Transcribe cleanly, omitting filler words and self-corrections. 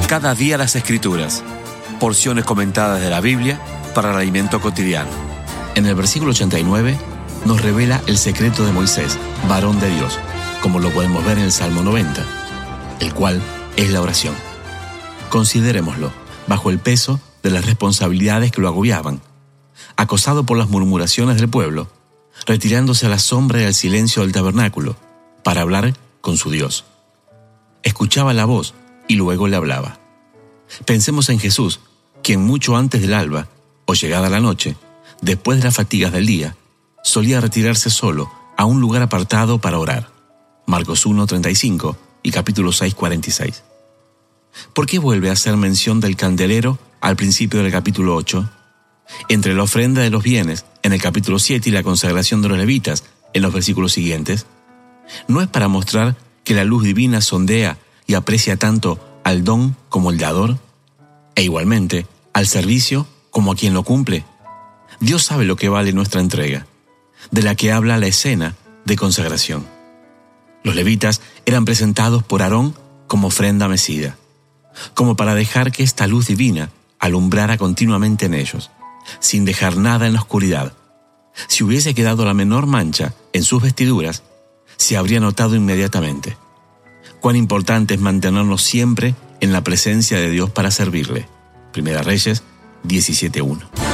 Cada día las Escrituras, porciones comentadas de la Biblia para el alimento cotidiano. En el versículo 89 nos revela el secreto de Moisés, varón de Dios, como lo podemos ver en el Salmo 90, el cual es la oración. Considerémoslo bajo el peso de las responsabilidades que lo agobiaban, acosado por las murmuraciones del pueblo, retirándose a la sombra y al silencio del tabernáculo para hablar con su Dios. Escuchaba la voz y luego le hablaba. Pensemos en Jesús, quien mucho antes del alba, o llegada la noche, después de las fatigas del día, solía retirarse solo a un lugar apartado para orar. Marcos 1:35 y capítulo 6:46. ¿Por qué vuelve a hacer mención del candelero al principio del capítulo 8? Entre la ofrenda de los bienes en el capítulo 7 y la consagración de los levitas en los versículos siguientes, ¿no es para mostrar que la luz divina sondea y aprecia tanto al don como el dador? E igualmente, al servicio como a quien lo cumple. Dios sabe lo que vale nuestra entrega, de la que habla la escena de consagración. Los levitas eran presentados por Aarón como ofrenda mecida, como para dejar que esta luz divina alumbrara continuamente en ellos, sin dejar nada en la oscuridad. Si hubiese quedado la menor mancha en sus vestiduras, se habría notado inmediatamente. Cuán importante es mantenernos siempre en la presencia de Dios para servirle. Primera Reyes 17:1.